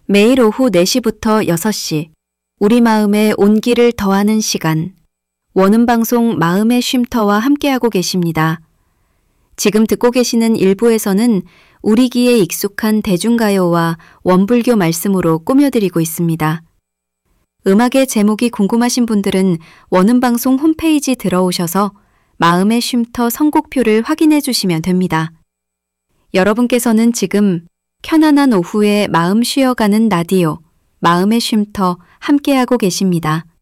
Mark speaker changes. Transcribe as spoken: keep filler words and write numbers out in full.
Speaker 1: 매일 오후 네 시부터 여섯 시 우리 마음에 온기를 더하는 시간 원음방송 마음의 쉼터와 함께하고 계십니다. 지금 듣고 계시는 일부에서는 우리 귀에 익숙한 대중가요와 원불교 말씀으로 꾸며드리고 있습니다. 음악의 제목이 궁금하신 분들은 원음방송 홈페이지 들어오셔서 마음의 쉼터 선곡표를 확인해 주시면 됩니다. 여러분께서는 지금 편안한 오후에 마음 쉬어가는 라디오 마음의 쉼터 함께하고 계십니다.